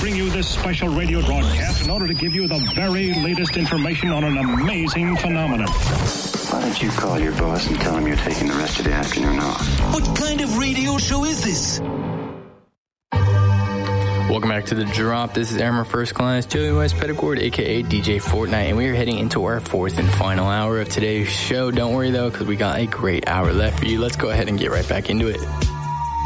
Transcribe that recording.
bring you this special radio broadcast in order to give you the very latest information on an amazing phenomenon. Why don't you call your boss and tell him you're taking the rest of the afternoon off? What kind of radio show is this? Welcome back to The Drop. This is Airman First Class Joey West Petticord, a.k.a. DJ Fortnite, and we are heading into our fourth and final hour of today's show. Don't worry, though, because we got a great hour left for you. Let's go ahead and get right back into it.